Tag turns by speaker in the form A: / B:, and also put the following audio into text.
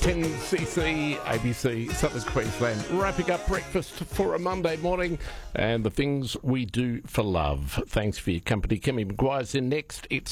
A: 10cc, ABC, Southern Queensland, wrapping up breakfast for a Monday morning and the things we do for love. Thanks for your company. Kimmy Maguire's in next. It's